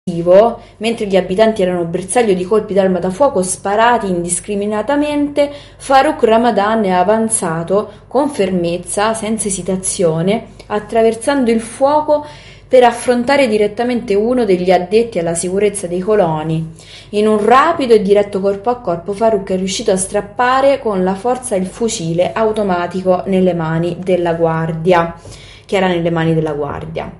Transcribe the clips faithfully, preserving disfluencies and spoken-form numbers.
Mentre gli abitanti erano bersaglio di colpi d'arma da fuoco sparati indiscriminatamente, Farooq Ramadan è avanzato con fermezza, senza esitazione, attraversando il fuoco per affrontare direttamente uno degli addetti alla sicurezza dei coloni. In un rapido e diretto corpo a corpo, Farooq è riuscito a strappare con la forza il fucile automatico nelle mani della guardia, che era nelle mani della guardia.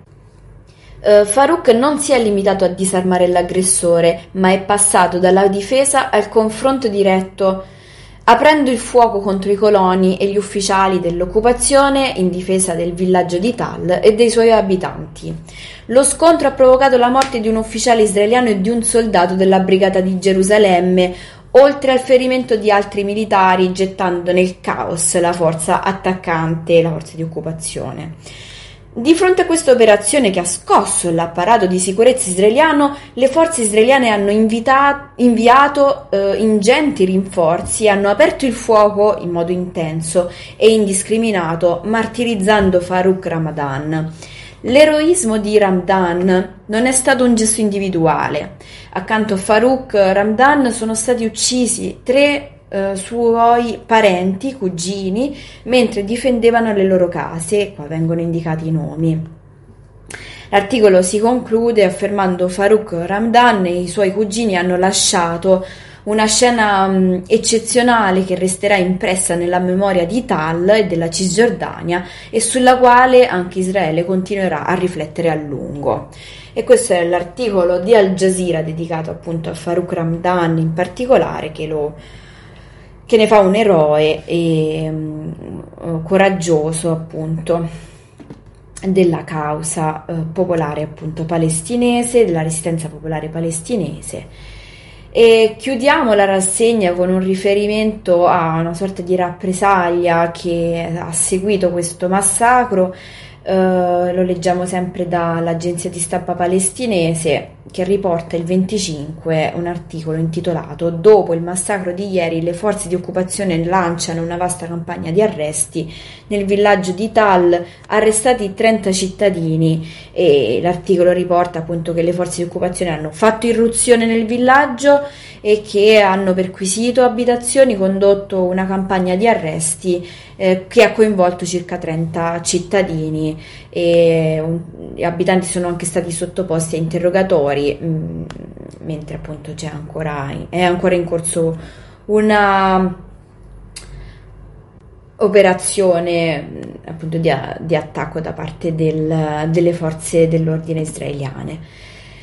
Uh, Farooq non si è limitato a disarmare l'aggressore, ma è passato dalla difesa al confronto diretto, aprendo il fuoco contro i coloni e gli ufficiali dell'occupazione in difesa del villaggio di Tal e dei suoi abitanti. Lo scontro ha provocato la morte di un ufficiale israeliano e di un soldato della brigata di Gerusalemme, oltre al ferimento di altri militari, gettando nel caos la forza attaccante e la forza di occupazione. Di fronte a questa operazione che ha scosso l'apparato di sicurezza israeliano, le forze israeliane hanno invita- inviato eh, ingenti rinforzi e hanno aperto il fuoco in modo intenso e indiscriminato, martirizzando Farooq Ramadan. L'eroismo di Ramadan non è stato un gesto individuale. Accanto a Farooq Ramadan sono stati uccisi tre Uh, suoi parenti, cugini, mentre difendevano le loro case. Qua vengono indicati i nomi. L'articolo si conclude affermando: Farooq Ramadan e i suoi cugini hanno lasciato una scena um, eccezionale che resterà impressa nella memoria di Tal e della Cisgiordania e sulla quale anche Israele continuerà a riflettere a lungo. E questo è l'articolo di Al Jazeera dedicato appunto a Farooq Ramadan in particolare, che lo che ne fa un eroe e um, coraggioso appunto della causa uh, popolare appunto palestinese, della resistenza popolare palestinese. E chiudiamo la rassegna con un riferimento a una sorta di rappresaglia che ha seguito questo massacro. Uh, lo leggiamo sempre dall'agenzia di stampa palestinese, che riporta il venticinque un articolo intitolato: dopo il massacro di ieri le forze di occupazione lanciano una vasta campagna di arresti nel villaggio di Tal, arrestati trenta cittadini. E l'articolo riporta appunto che le forze di occupazione hanno fatto irruzione nel villaggio e che hanno perquisito abitazioni, condotto una campagna di arresti eh, che ha coinvolto circa trenta cittadini, e un, gli abitanti sono anche stati sottoposti a interrogatori, mh, mentre appunto c'è ancora, è ancora in corso una operazione appunto di, di attacco da parte del, delle forze dell'ordine israeliane.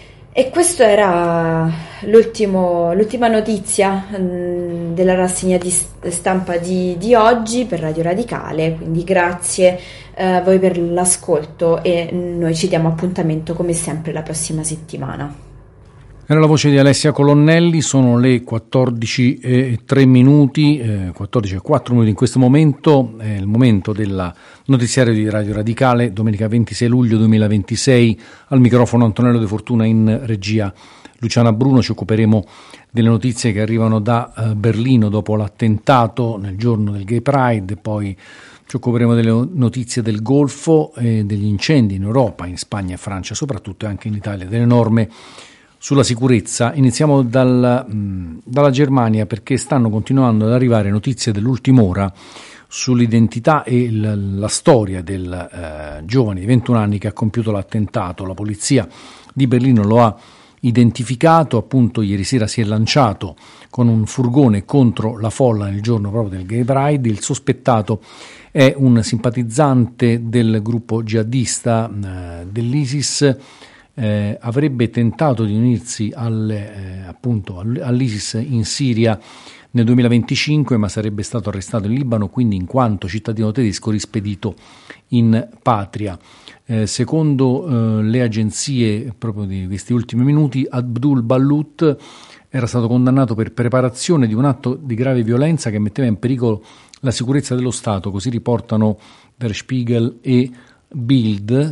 E questa era l'ultimo, l'ultima notizia mh, della rassegna di stampa di, di oggi per Radio Radicale, quindi grazie eh, a voi per l'ascolto e noi ci diamo appuntamento come sempre la prossima settimana. Era la voce di Alessia Colonnelli, sono le quattordici e tre minuti, eh, quattordici e quattro minuti in questo momento, è il momento del notiziario di Radio Radicale, domenica ventisei luglio duemilaventisei, al microfono Antonello De Fortuna, in regia Luciana Bruno. Ci occuperemo delle notizie che arrivano da eh, Berlino dopo l'attentato nel giorno del Gay Pride, poi ci occuperemo delle notizie del Golfo e degli incendi in Europa, in Spagna e Francia soprattutto, e anche in Italia, delle norme sulla sicurezza. Iniziamo dal, mh, dalla Germania, perché stanno continuando ad arrivare notizie dell'ultima ora sull'identità e il, la storia del eh, giovane di ventuno anni che ha compiuto l'attentato. La polizia di Berlino lo ha identificato, appunto ieri sera si è lanciato con un furgone contro la folla nel giorno proprio del Gay Pride. Il sospettato è un simpatizzante del gruppo jihadista eh, dell'ISIS. Eh, avrebbe tentato di unirsi al, eh, appunto all'ISIS in Siria nel duemilaventicinque, ma sarebbe stato arrestato in Libano, quindi in quanto cittadino tedesco rispedito in patria. Eh, secondo eh, le agenzie proprio di questi ultimi minuti, Abdul Ballut era stato condannato per preparazione di un atto di grave violenza che metteva in pericolo la sicurezza dello Stato, così riportano Der Spiegel e Bild.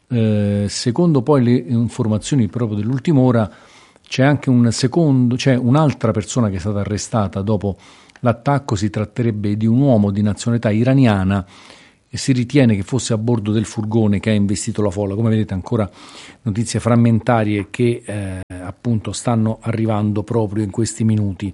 Eh, secondo poi le informazioni proprio dell'ultima ora, c'è anche un secondo, c'è un'altra persona che è stata arrestata dopo l'attacco. Si tratterebbe di un uomo di nazionalità iraniana e si ritiene che fosse a bordo del furgone che ha investito la folla. Come vedete, ancora notizie frammentarie che eh, appunto stanno arrivando proprio in questi minuti.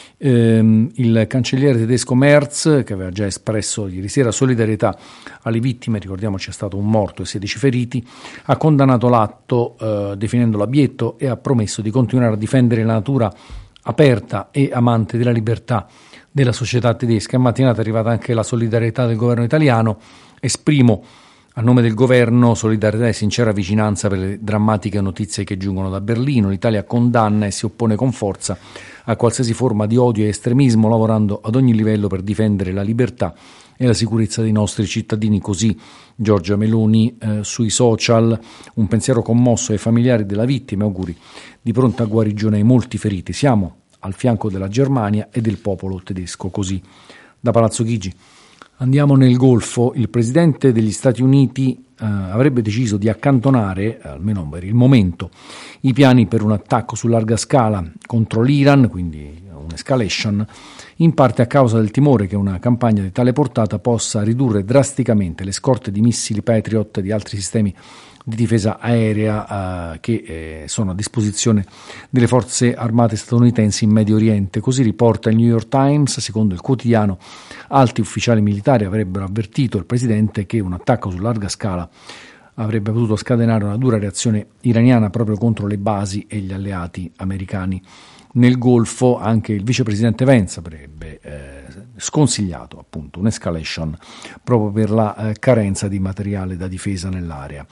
Eh, il cancelliere tedesco Merz, che aveva già espresso ieri sera solidarietà alle vittime, ricordiamo c'è stato un morto e sedici feriti, ha condannato l'atto eh, definendolo abietto e ha promesso di continuare a difendere la natura aperta e amante della libertà della società tedesca. In mattinata è arrivata anche la solidarietà del governo italiano. Esprimo a nome del governo solidarietà e sincera vicinanza per le drammatiche notizie che giungono da Berlino. L'Italia condanna e si oppone con forza a qualsiasi forma di odio e estremismo, lavorando ad ogni livello per difendere la libertà e la sicurezza dei nostri cittadini. Così Giorgia Meloni eh, sui social. Un pensiero commosso ai familiari della vittima, auguri di pronta guarigione ai molti feriti. Siamo al fianco della Germania e del popolo tedesco. Così da Palazzo Chigi. Andiamo nel Golfo. Il presidente degli Stati Uniti eh, avrebbe deciso di accantonare, almeno per il momento, i piani per un attacco su larga scala contro l'Iran, quindi un'escalation, in parte a causa del timore che una campagna di tale portata possa ridurre drasticamente le scorte di missili Patriot e di altri sistemi di difesa aerea eh, che eh, sono a disposizione delle forze armate statunitensi in Medio Oriente. Così riporta il New York Times. Secondo il quotidiano, alti ufficiali militari avrebbero avvertito il presidente che un attacco su larga scala avrebbe potuto scatenare una dura reazione iraniana proprio contro le basi e gli alleati americani nel Golfo. Anche il vicepresidente Vance avrebbe eh, sconsigliato appunto un'escalation proprio per la eh, carenza di materiale da difesa nell'area.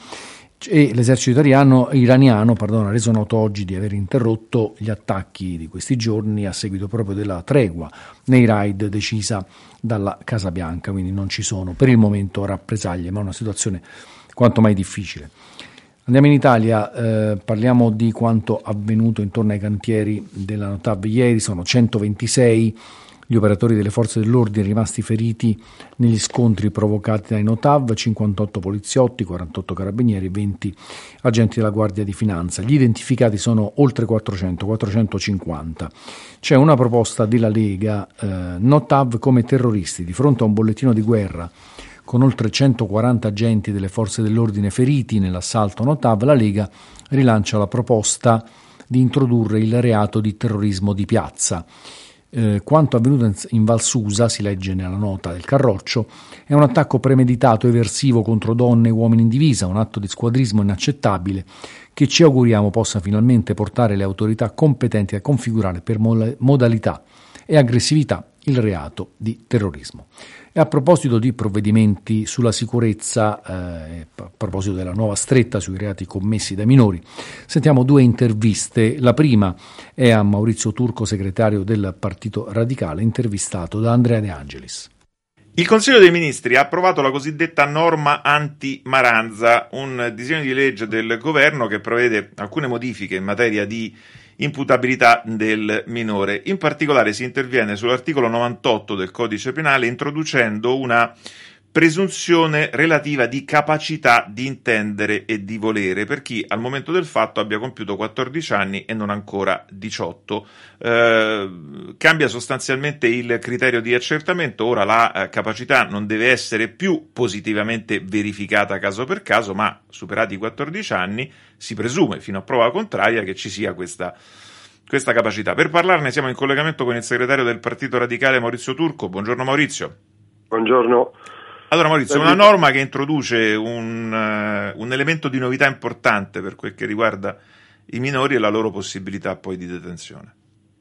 E l'esercito iraniano, iraniano pardon, ha reso noto oggi di aver interrotto gli attacchi di questi giorni a seguito proprio della tregua nei raid decisa dalla Casa Bianca, quindi non ci sono per il momento rappresaglie, ma è una situazione quanto mai difficile. Andiamo in Italia, eh, parliamo di quanto avvenuto intorno ai cantieri della Notav ieri. Sono centoventisei gli operatori delle forze dell'ordine rimasti feriti negli scontri provocati dai Notav, cinquantotto poliziotti, quarantotto carabinieri e venti agenti della Guardia di Finanza. Gli identificati sono oltre quattrocento, quattrocentocinquanta. C'è una proposta della Lega, eh, Notav come terroristi, di fronte a un bollettino di guerra con oltre centoquaranta agenti delle forze dell'ordine feriti nell'assalto Notav. La Lega rilancia la proposta di introdurre il reato di terrorismo di piazza. Eh, quanto avvenuto in Val Susa, si legge nella nota del Carroccio, è un attacco premeditato e eversivo contro donne e uomini in divisa, un atto di squadrismo inaccettabile che ci auguriamo possa finalmente portare le autorità competenti a configurare per modalità e aggressività il reato di terrorismo. E a proposito di provvedimenti sulla sicurezza, eh, a proposito della nuova stretta sui reati commessi dai minori, sentiamo due interviste. La prima è a Maurizio Turco, segretario del Partito Radicale, intervistato da Andrea De Angelis. Il Consiglio dei Ministri ha approvato la cosiddetta norma anti-Maranza, un disegno di legge del governo che prevede alcune modifiche in materia di imputabilità del minore. In particolare si interviene sull'articolo novantotto del Codice Penale introducendo una presunzione relativa di capacità di intendere e di volere per chi al momento del fatto abbia compiuto quattordici anni e non ancora diciotto. Eh, cambia sostanzialmente il criterio di accertamento. Ora la eh, capacità non deve essere più positivamente verificata caso per caso, ma superati i quattordici anni si presume fino a prova contraria che ci sia questa questa capacità. Per parlarne siamo in collegamento con il segretario del Partito Radicale Maurizio Turco. Buongiorno Maurizio. Buongiorno. Allora Maurizio, una norma che introduce un, uh, un elemento di novità importante per quel che riguarda i minori e la loro possibilità poi di detenzione.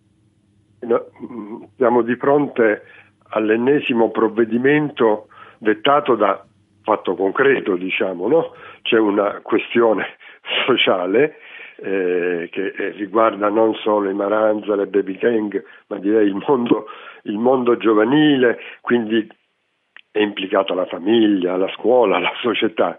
No, siamo di fronte all'ennesimo provvedimento dettato da fatto concreto, diciamo, no? C'è una questione sociale eh, che riguarda non solo i Maranza, le baby gang, ma direi il mondo, il mondo giovanile, quindi è implicata la famiglia, la scuola, la società.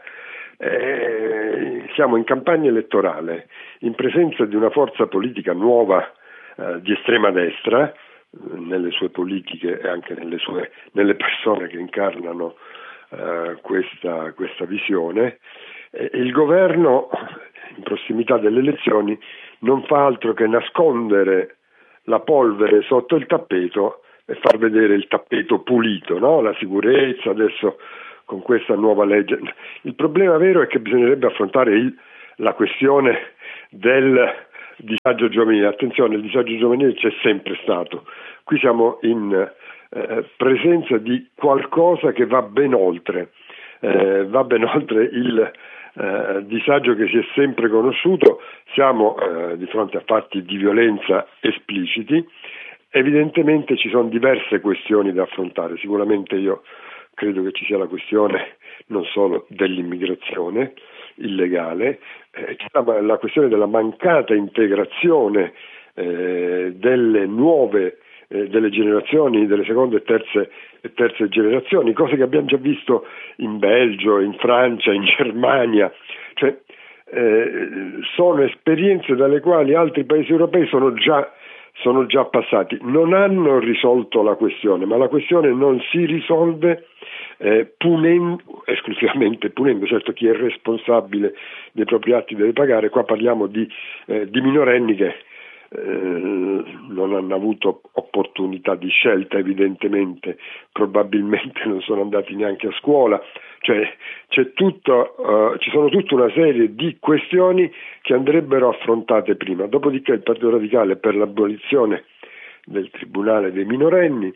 Eh, siamo in campagna elettorale, in presenza di una forza politica nuova eh, di estrema destra, eh, nelle sue politiche e anche nelle sue nelle persone che incarnano eh, questa, questa visione. Eh, il governo, in prossimità delle elezioni, non fa altro che nascondere la polvere sotto il tappeto e far vedere il tappeto pulito, no? La sicurezza, adesso con questa nuova legge. Il problema vero è che bisognerebbe affrontare il, la questione del disagio giovanile. Attenzione, il disagio giovanile c'è sempre stato. Qui siamo in eh, presenza di qualcosa che va ben oltre, eh, va ben oltre il eh, disagio che si è sempre conosciuto. Siamo eh, di fronte a fatti di violenza espliciti. Evidentemente ci sono diverse questioni da affrontare. Sicuramente io credo che ci sia la questione non solo dell'immigrazione illegale, eh, c'è la, la questione della mancata integrazione eh, delle nuove, eh, delle generazioni, delle seconde e terze, e terze generazioni, cose che abbiamo già visto in Belgio, in Francia, in Germania, cioè eh, sono esperienze dalle quali altri paesi europei sono già sono già passati, non hanno risolto la questione, ma la questione non si risolve eh, punendo, esclusivamente punendo, certo chi è responsabile dei propri atti deve pagare. Qua parliamo di, eh, di minorenni che eh, non hanno avuto opportunità di scelta, evidentemente, probabilmente non sono andati neanche a scuola, cioè c'è tutto, uh, ci sono tutta una serie di questioni che andrebbero affrontate prima. Dopodiché il Partito Radicale è per l'abolizione del Tribunale dei minorenni,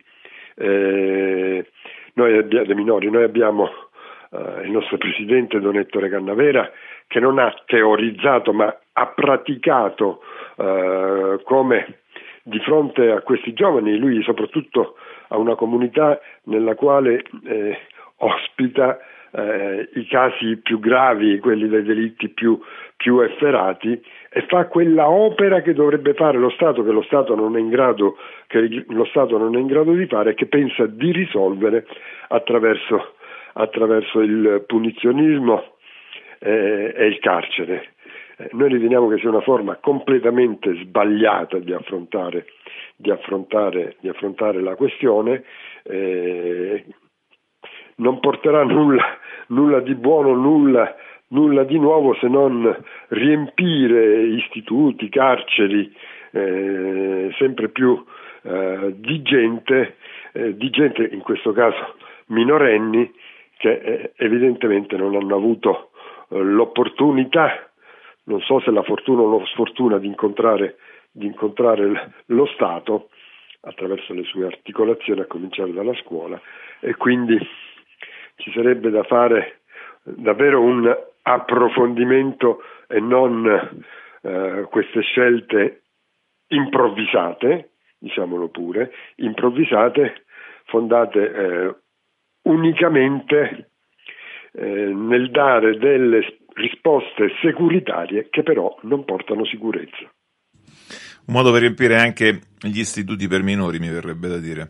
eh, noi abbiamo, dei minori, noi abbiamo uh, il nostro presidente Don Ettore Cannavera che non ha teorizzato ma ha praticato uh, come di fronte a questi giovani, lui soprattutto ha una comunità nella quale eh, ospita Eh, i casi più gravi, quelli dei delitti più, più efferati, e fa quella opera che dovrebbe fare lo Stato, che lo Stato non è in grado, che lo Stato non è in grado di fare, e che pensa di risolvere attraverso, attraverso il punizionismo eh, e il carcere. Eh, noi riteniamo che sia una forma completamente sbagliata di affrontare, di affrontare, di affrontare la questione. Eh, non porterà nulla, nulla di buono, nulla, nulla di nuovo, se non riempire istituti, carceri eh, sempre più eh, di gente, eh, di gente in questo caso minorenni, che eh, evidentemente non hanno avuto eh, l'opportunità, non so se la fortuna o la sfortuna di incontrare, di incontrare lo Stato attraverso le sue articolazioni, a cominciare dalla scuola, e quindi ci sarebbe da fare davvero un approfondimento e non eh, queste scelte improvvisate, diciamolo pure, improvvisate, fondate eh, unicamente eh, nel dare delle risposte securitarie che però non portano sicurezza. Un modo per riempire anche gli istituti per minori, mi verrebbe da dire.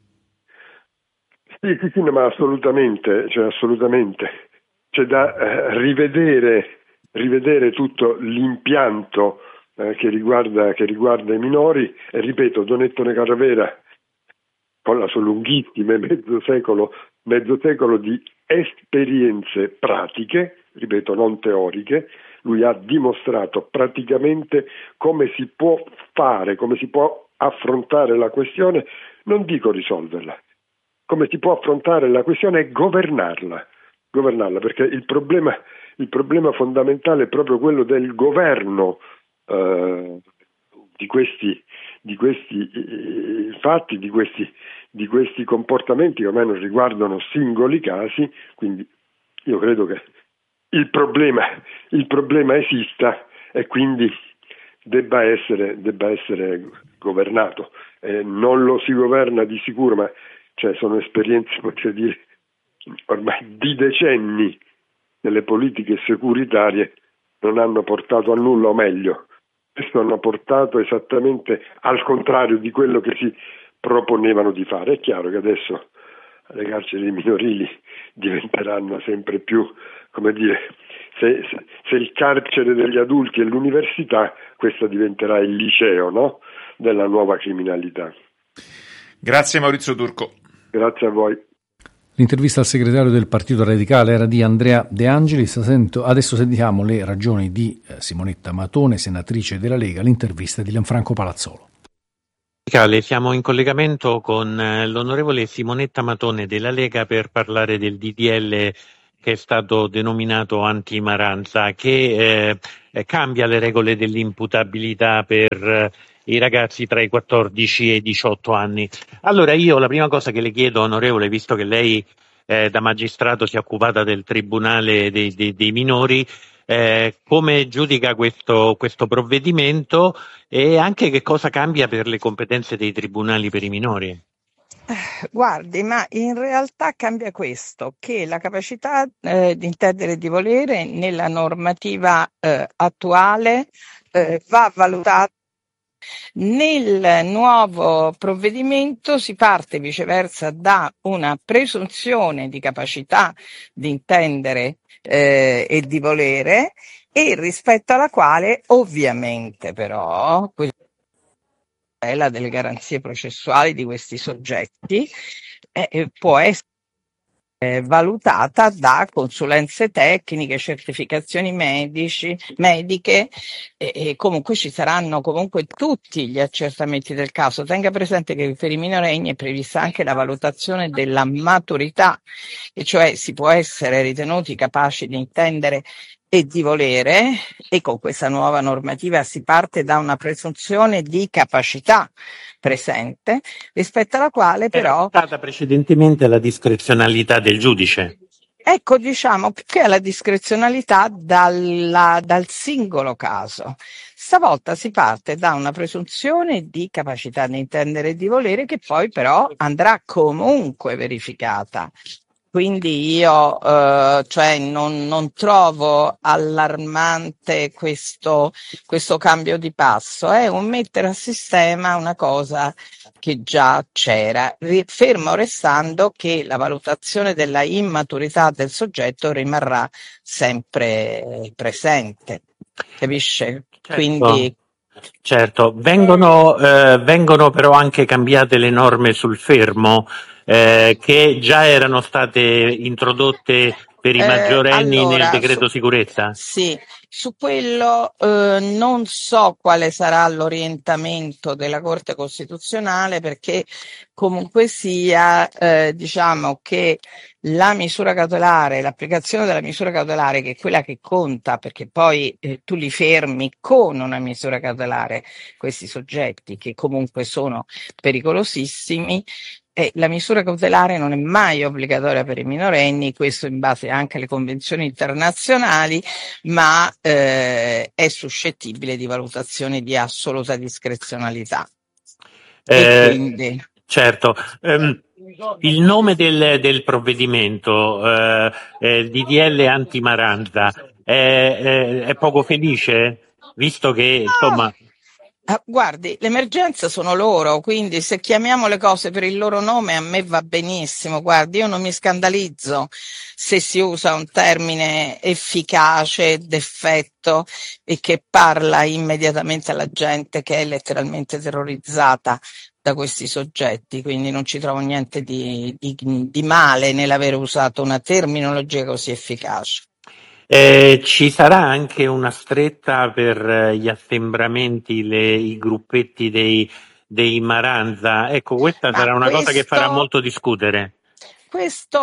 Sì, sì, sì, ma assolutamente, cioè assolutamente. C'è da eh, rivedere, rivedere tutto l'impianto eh, che riguarda, che riguarda i minori, e ripeto, Don Ettore Cannavera, con la sua lunghissima mezzo secolo, mezzo secolo di esperienze pratiche, ripeto, non teoriche, lui ha dimostrato praticamente come si può fare, come si può affrontare la questione, non dico risolverla, come si può affrontare la questione e governarla, governarla, perché il problema, il problema fondamentale è proprio quello del governo eh, di questi, di questi eh, fatti, di questi, di questi comportamenti che ormai non riguardano singoli casi. Quindi io credo che il problema, il problema esista e quindi debba essere, debba essere governato. Eh, non lo si governa di sicuro, ma cioè sono esperienze, potrei dire, ormai di decenni nelle politiche securitarie, non hanno portato a nulla, o meglio, questo hanno portato esattamente al contrario di quello che si proponevano di fare. È chiaro che adesso le carceri minorili diventeranno sempre più, come dire, se, se, se il carcere degli adulti è l'università, questo diventerà il liceo, no? Della nuova criminalità. Grazie Maurizio Turco. Grazie a voi. L'intervista al segretario del Partito Radicale era di Andrea De Angelis. Adesso sentiamo le ragioni di Simonetta Matone, senatrice della Lega, l'intervista di Gianfranco Palazzolo. Radicale, siamo in collegamento con eh, l'onorevole Simonetta Matone della Lega per parlare del D D L che è stato denominato anti-Maranza, che eh, cambia le regole dell'imputabilità per eh, i ragazzi tra i quattordici e i diciotto anni. Allora io la prima cosa che le chiedo, onorevole, visto che lei eh, da magistrato si è occupata del Tribunale dei, dei, dei minori, eh, come giudica questo, questo provvedimento e anche che cosa cambia per le competenze dei tribunali per i minori? Guardi, ma in realtà cambia questo, che la capacità eh, di intendere e di volere nella normativa eh, attuale eh, va valutata. Nel nuovo provvedimento si parte viceversa da una presunzione di capacità di intendere eh, e di volere, e rispetto alla quale ovviamente però quella delle garanzie processuali di questi soggetti eh, può essere eh, valutata da consulenze tecniche, certificazioni medici, mediche e, e comunque ci saranno comunque tutti gli accertamenti del caso. Tenga presente che per i minorenni è prevista anche la valutazione della maturità, e cioè si può essere ritenuti capaci di intendere e di volere, e con questa nuova normativa si parte da una presunzione di capacità presente, rispetto alla quale però è stata precedentemente la discrezionalità del giudice. Ecco, diciamo che è la discrezionalità dalla, dal singolo caso. Stavolta si parte da una presunzione di capacità di intendere e di volere, che poi però andrà comunque verificata. Quindi io eh, cioè non, non trovo allarmante questo, questo cambio di passo, è un mettere a sistema una cosa che già c'era, fermo restando che la valutazione della immaturità del soggetto rimarrà sempre presente, capisce? Certo. Quindi Certo, vengono, eh, vengono però anche cambiate le norme sul fermo, eh, che già erano state introdotte per i Eh, maggiorenni allora, nel decreto su- sicurezza? Sì, su quello eh, non so quale sarà l'orientamento della Corte Costituzionale, perché comunque sia, eh, diciamo che la misura cautelare, l'applicazione della misura cautelare, che è quella che conta, perché poi eh, tu li fermi con una misura cautelare, questi soggetti che comunque sono pericolosissimi. E la misura cautelare non è mai obbligatoria per i minorenni, questo in base anche alle convenzioni internazionali, ma eh, è suscettibile di valutazione di assoluta discrezionalità. Eh, e quindi certo. Um, il nome del, del provvedimento, eh, eh, D D L anti-Maranza, è, è, è poco felice, visto che insomma. Ah, guardi, l'emergenza sono loro, quindi se chiamiamo le cose per il loro nome a me va benissimo. Guardi, io non mi scandalizzo se si usa un termine efficace, d'effetto, e che parla immediatamente alla gente che è letteralmente terrorizzata da questi soggetti, quindi non ci trovo niente di, di, di male nell'aver usato una terminologia così efficace. Eh, ci sarà anche una stretta per gli assembramenti, le, i gruppetti dei, dei Maranza. Ecco, questa Ma sarà una questo, cosa che farà molto discutere. Questo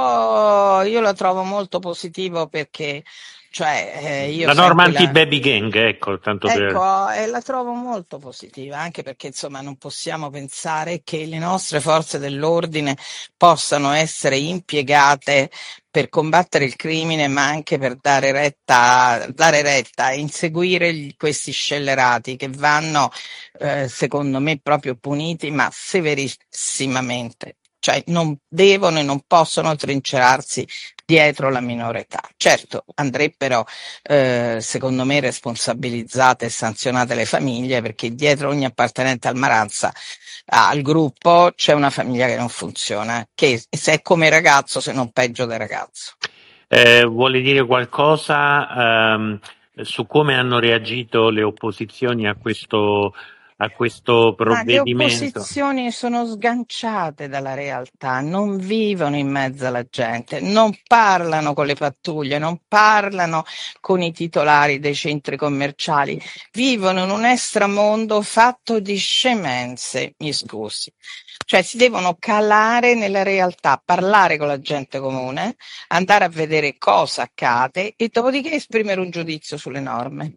io lo trovo molto positivo, perché cioè, eh, io la norma sempre anti-baby gang, ecco, tanto per. Ecco, eh, la trovo molto positiva, anche perché insomma non possiamo pensare che le nostre forze dell'ordine possano essere impiegate per combattere il crimine, ma anche per dare retta, dare retta e inseguire gli- questi scellerati che vanno, eh, secondo me, proprio puniti, ma severissimamente. Cioè non devono e non possono trincerarsi dietro la minore età. Certo, andrebbero eh, secondo me responsabilizzate e sanzionate le famiglie, perché dietro ogni appartenente al Maranza, al gruppo, c'è una famiglia che non funziona, che se è come il ragazzo, se non peggio del ragazzo. Eh, vuole dire qualcosa ehm, su come hanno reagito le opposizioni a questo, a questo Ma le provvedimento? opposizioni sono sganciate dalla realtà, non vivono in mezzo alla gente, non parlano con le pattuglie, non parlano con i titolari dei centri commerciali, vivono in un extramondo fatto di scemenze, mi scusi. Cioè si devono calare nella realtà, parlare con la gente comune, andare a vedere cosa accade e dopodiché esprimere un giudizio sulle norme.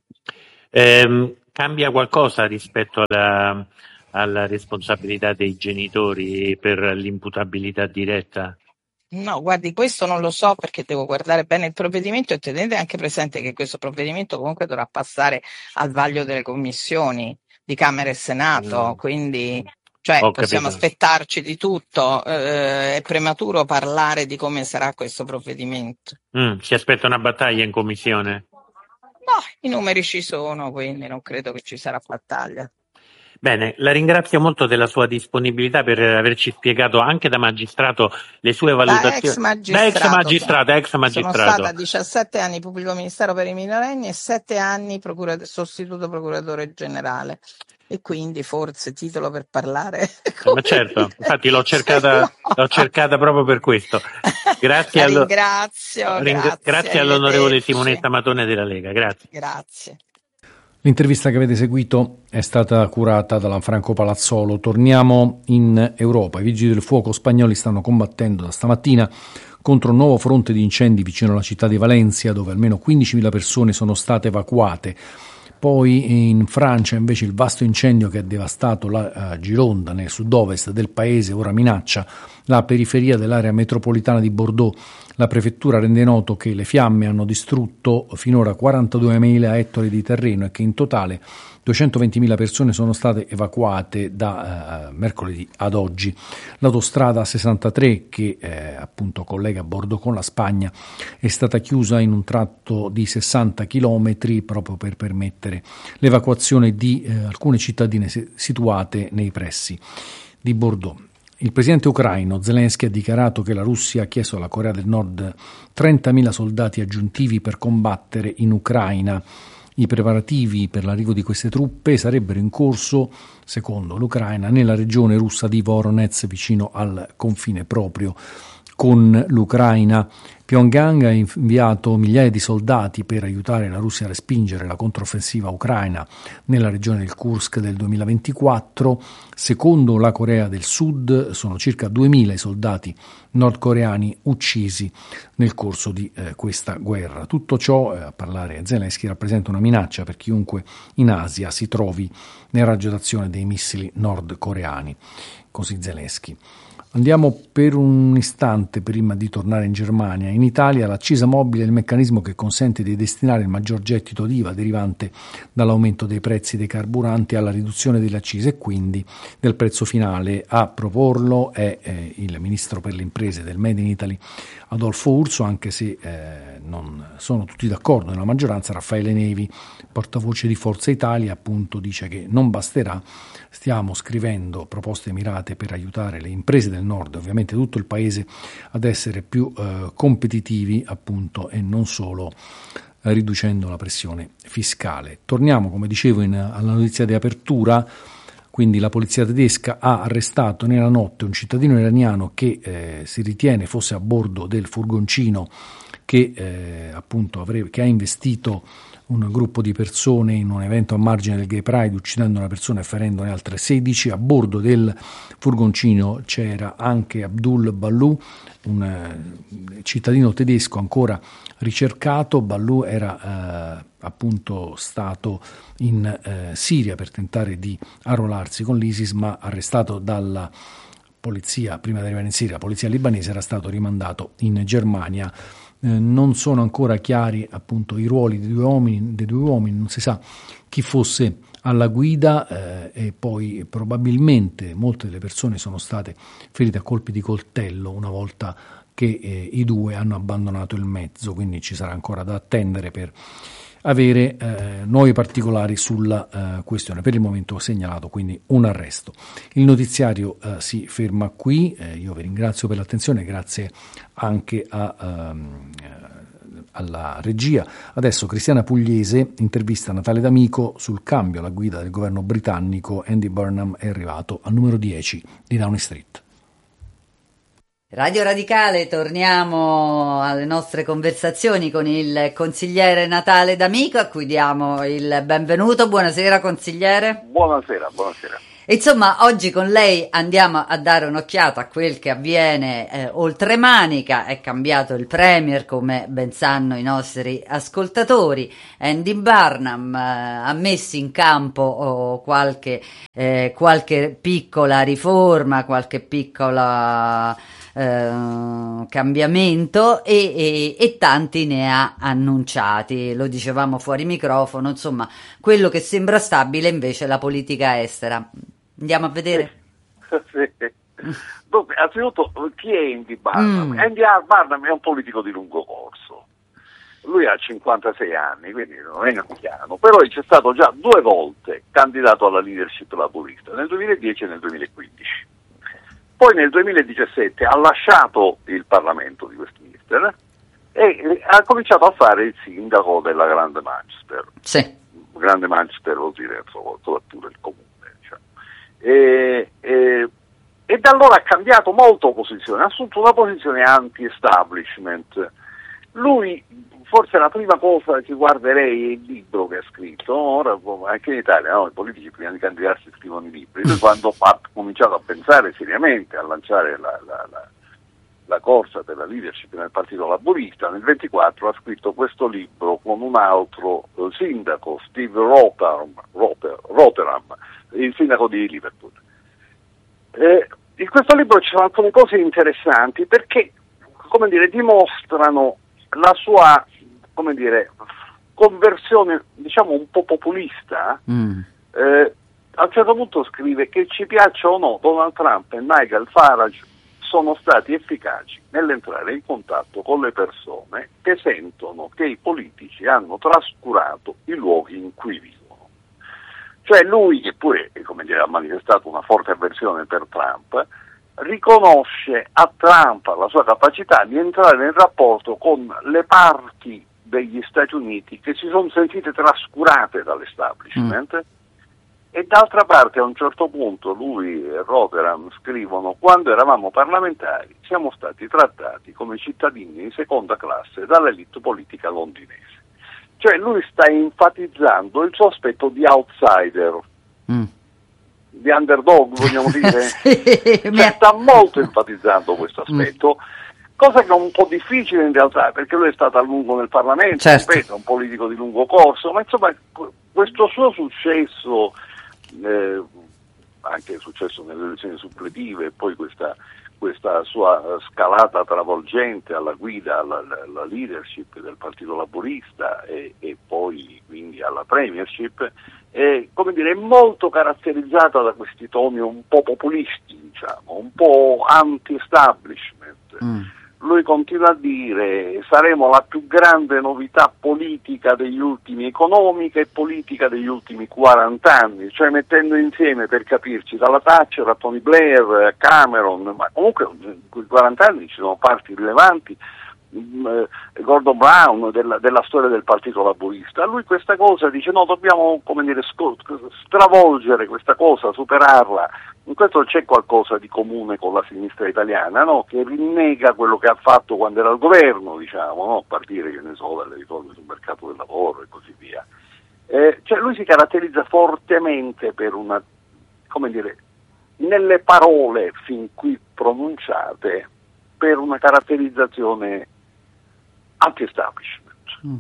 Ehm, cambia qualcosa rispetto alla, alla responsabilità dei genitori per l'imputabilità diretta? No, guardi, questo non lo so perché devo guardare bene il provvedimento e tenete anche presente che questo provvedimento comunque dovrà passare al vaglio delle commissioni di Camera e Senato, Mm. quindi cioè, Ho possiamo capito. aspettarci di tutto, eh, è prematuro parlare di come sarà questo provvedimento. Mm, si aspetta una battaglia in commissione? No, i numeri ci sono, quindi non credo che ci sarà battaglia. Bene, la ringrazio molto della sua disponibilità per averci spiegato anche da magistrato le sue Da valutazioni. ex Da ex magistrato, magistrato, ex sono magistrato. stata diciassette anni pubblico ministero per i minorenni e sette anni procura- sostituto procuratore generale. E quindi forse titolo per parlare. Eh, ma certo, infatti l'ho cercata, l'ho cercata proprio per questo. Grazie, La allo- ringrazio, ring- grazie, grazie all'onorevole arrivederci. Simonetta Matone della Lega, grazie. Grazie. L'intervista che avete seguito è stata curata da Lanfranco Palazzolo. Torniamo in Europa. I vigili del fuoco spagnoli stanno combattendo da stamattina contro un nuovo fronte di incendi vicino alla città di Valencia, dove almeno quindicimila persone sono state evacuate. Poi in Francia invece il vasto incendio che ha devastato la uh, Gironda nel sud-ovest del paese ora minaccia la periferia dell'area metropolitana di Bordeaux. La prefettura rende noto che le fiamme hanno distrutto finora quarantaduemila ettari di terreno e che in totale duecentoventimila persone sono state evacuate da uh, mercoledì ad oggi. L'autostrada sessantatré, che eh, appunto collega Bordeaux con la Spagna, è stata chiusa in un tratto di sessanta chilometri proprio per permettere l'evacuazione di eh, alcune cittadine situate nei pressi di Bordeaux. Il presidente ucraino Zelensky ha dichiarato che la Russia ha chiesto alla Corea del Nord trentamila soldati aggiuntivi per combattere in Ucraina. I preparativi per l'arrivo di queste truppe sarebbero in corso, secondo l'Ucraina, nella regione russa di Voronezh, vicino al confine proprio con l'Ucraina. Pyongyang ha inviato migliaia di soldati per aiutare la Russia a respingere la controffensiva ucraina nella regione del Kursk del duemilaventiquattro. Secondo la Corea del Sud sono circa duemila i soldati nordcoreani uccisi nel corso di eh, questa guerra. Tutto ciò, eh, a parlare a Zelensky, rappresenta una minaccia per chiunque in Asia si trovi nel raggio d'azione dei missili nordcoreani. Così Zelensky. Andiamo per un istante prima di tornare in Germania. In Italia l'accisa mobile è il meccanismo che consente di destinare il maggior gettito d'I V A derivante dall'aumento dei prezzi dei carburanti alla riduzione delle accise e quindi del prezzo finale. A proporlo è eh, il ministro per le imprese del Made in Italy Adolfo Urso, anche se eh, non sono tutti d'accordo nella maggioranza. Raffaele Nevi, portavoce di Forza Italia, appunto dice che non basterà. Stiamo scrivendo proposte mirate per aiutare le imprese del nord, ovviamente tutto il paese, ad essere più eh, competitivi, appunto, e non solo eh, riducendo la pressione fiscale. Torniamo, come dicevo, in, alla notizia di apertura. Quindi la polizia tedesca ha arrestato nella notte un cittadino iraniano che eh, si ritiene fosse a bordo del furgoncino che eh, appunto avrebbe, che ha investito un gruppo di persone in un evento a margine del Gay Pride, uccidendo una persona e ferendone altre sedici. A bordo del furgoncino c'era anche Abdul Ballu, un eh, cittadino tedesco ancora ricercato. Ballu era eh, appunto stato in eh, Siria per tentare di arruolarsi con l'ISIS, ma arrestato dalla polizia prima di arrivare in Siria, la polizia libanese, era stato rimandato in Germania. Eh, non sono ancora chiari appunto i ruoli dei due uomini, dei due uomini, non si sa chi fosse alla guida eh, e poi probabilmente molte delle persone sono state ferite a colpi di coltello una volta che eh, i due hanno abbandonato il mezzo, quindi ci sarà ancora da attendere per avere eh, nuovi particolari sulla eh, questione. Per il momento ho segnalato quindi un arresto. Il notiziario eh, si ferma qui, eh, io vi ringrazio per l'attenzione, grazie anche a, ehm, alla regia. Adesso Cristiana Pugliese intervista Natale D'Amico sul cambio alla guida del governo britannico. Andy Burnham è arrivato al numero dieci di Downing Street. Radio Radicale, torniamo alle nostre conversazioni con il consigliere Natale D'Amico, a cui diamo il benvenuto. Buonasera consigliere. Buonasera, buonasera. Insomma, oggi con lei andiamo a dare un'occhiata a quel che avviene eh, oltre Manica. È cambiato il premier, come ben sanno i nostri ascoltatori. Andy Burnham eh, ha messo in campo oh, qualche, eh, qualche piccola riforma, qualche piccola eh, cambiamento e, e, e tanti ne ha annunciati. Lo dicevamo fuori microfono, insomma, quello che sembra stabile invece è la politica estera. Andiamo a vedere? Sì. Sì. Dunque, anzitutto, chi è Andy Burnham? Mm. Andy Burnham è un politico di lungo corso. Lui ha cinquantasei anni, quindi non è anziano, però c'è stato già due volte candidato alla leadership laburista, nel duemiladieci e nel duemilaquindici. Poi nel duemiladiciassette ha lasciato il Parlamento di Westminster e ha cominciato a fare il sindaco della Grande Manchester. Sì. Grande Manchester vuol dire soprattutto il comune. E, e, e da allora ha cambiato molto posizione, ha assunto una posizione anti-establishment. Lui, forse la prima cosa che guarderei è il libro che ha scritto. Ora anche in Italia, no? I politici prima di candidarsi scrivono i libri. Lui quando ha cominciato a pensare seriamente a lanciare la, la, la, la corsa per la leadership nel Partito Laburista, nel ventiquattro ha scritto questo libro con un altro eh, sindaco, Steve Rotheram, Roter, Rotheram, il sindaco di Liverpool. Eh, in questo libro ci sono alcune cose interessanti perché, come dire, dimostrano la sua, come dire, conversione, diciamo, un po' populista. Mm. Eh, a un certo punto scrive che ci piaccia o no, Donald Trump e Nigel Farage sono stati efficaci nell'entrare in contatto con le persone che sentono che i politici hanno trascurato i luoghi in cui vivono. Cioè lui, che pure, come dire, ha manifestato una forte avversione per Trump, riconosce a Trump la sua capacità di entrare in rapporto con le parti degli Stati Uniti che si sono sentite trascurate dall'establishment. Mm. E d'altra parte a un certo punto lui e Rotheram scrivono: quando eravamo parlamentari siamo stati trattati come cittadini di seconda classe dall'elite politica londinese. Cioè lui sta enfatizzando il suo aspetto di outsider, mm. di underdog, vogliamo dire. Sì, cioè, sta molto enfatizzando questo aspetto, mm. cosa che è un po' difficile in realtà, perché lui è stato a lungo nel Parlamento, certo. Ripeto, è un politico di lungo corso, ma insomma questo suo successo, eh, anche successo nelle elezioni suppletive, e poi questa questa sua scalata travolgente alla guida, alla, alla leadership del Partito Laburista e, e poi quindi alla premiership, è, come dire, è molto caratterizzata da questi toni un po' populisti, diciamo, un po' anti-establishment. Mm. Lui continua a dire: saremo la più grande novità politica degli ultimi, economica e politica degli ultimi quaranta anni, cioè mettendo insieme, per capirci, dalla Thatcher a Tony Blair, a Cameron, ma comunque in quei quaranta anni ci sono parti rilevanti, mh, Gordon Brown, della, della storia del Partito Laburista. A lui questa cosa dice: no, dobbiamo, come dire, stravolgere questa cosa, superarla. In questo c'è qualcosa di comune con la sinistra italiana, no? Che rinnega quello che ha fatto quando era al governo, diciamo, no? A partire, che ne so, dalle riforme sul mercato del lavoro e così via. Eh, cioè lui si caratterizza fortemente per una, come dire, nelle parole fin qui pronunciate, per una caratterizzazione anti-establishment. Mm.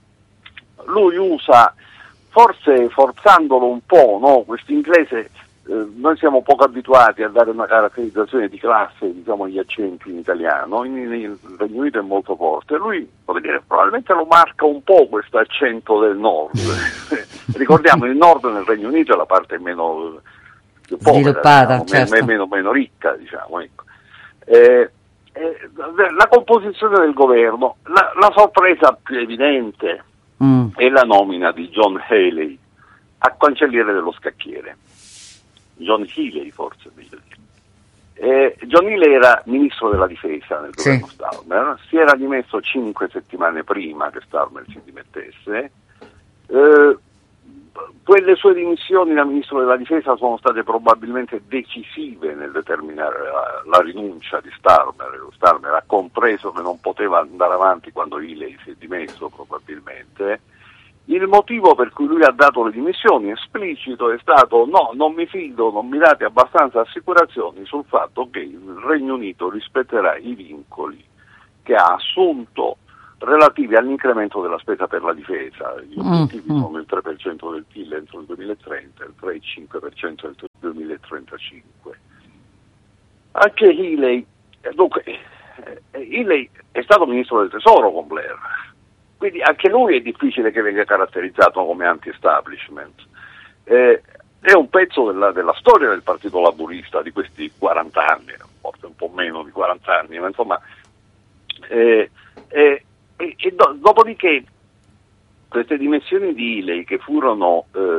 Lui usa, forse forzandolo un po', no? Questo inglese. Eh, noi siamo poco abituati a dare una caratterizzazione di classe, diciamo, agli accenti in italiano. In, in, il Regno Unito è molto forte. Lui, come dire, probabilmente lo marca un po' questo accento del nord. Ricordiamo, il nord nel Regno Unito è la parte meno più povera, sviluppata, diciamo, certo. meno, meno, meno ricca, diciamo. Ecco. Eh, eh, la composizione del governo, la, la sorpresa più evidente mm. è la nomina di John Healey a cancelliere dello scacchiere. John Healey, forse meglio dire. Eh, John Healey era ministro della difesa nel governo sì. Starmer, si era dimesso cinque settimane prima che Starmer si dimettesse. Eh, quelle sue dimissioni da ministro della difesa sono state probabilmente decisive nel determinare la, la rinuncia di Starmer. Starmer ha compreso che non poteva andare avanti quando Healey si è dimesso, probabilmente. Il motivo per cui lui ha dato le dimissioni esplicito è stato: no, non mi fido, non mi date abbastanza assicurazioni sul fatto che il Regno Unito rispetterà i vincoli che ha assunto relativi all'incremento della spesa per la difesa. Gli obiettivi mm, sono il tre per cento del P I L entro il duemilatrenta e il tre virgola cinque per cento entro il duemilatrentacinque. Anche Healey, dunque, Healey è stato ministro del tesoro con Blair, quindi anche lui è difficile che venga caratterizzato come anti-establishment. Eh, è un pezzo della, della storia del Partito Laburista di questi quaranta anni, forse un po' meno di quaranta anni, ma insomma... Eh, eh, E, e do, dopodiché queste dimensioni di Healey, che furono eh,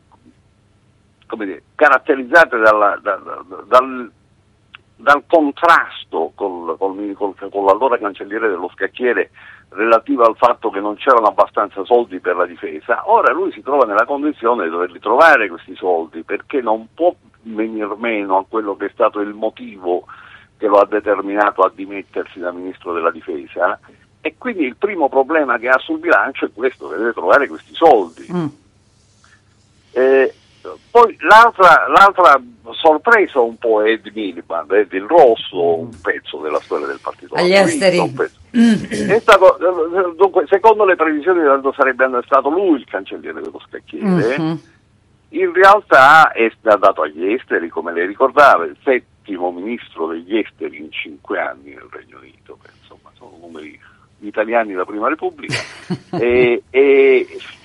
come dire, caratterizzate dalla, da, da, dal, dal contrasto col, col, col, con l'allora cancelliere dello scacchiere relativo al fatto che non c'erano abbastanza soldi per la difesa, ora lui si trova nella condizione di doverli trovare questi soldi, perché non può venir meno a quello che è stato il motivo che lo ha determinato a dimettersi da ministro della difesa. E quindi il primo problema che ha sul bilancio è questo, che deve trovare questi soldi. Mm. Eh, poi l'altra, l'altra sorpresa un po' è Ed Miliband, Ed il Rosso, un pezzo della storia del Partito agli esteri. Mm. È stato, dunque, secondo le previsioni sarebbe stato lui il cancelliere dello scacchiere. Mm-hmm. In realtà è andato agli esteri, come lei ricordava, il settimo ministro degli esteri in cinque anni nel Regno Unito, che insomma sono numeri italiani della Prima Repubblica. e, e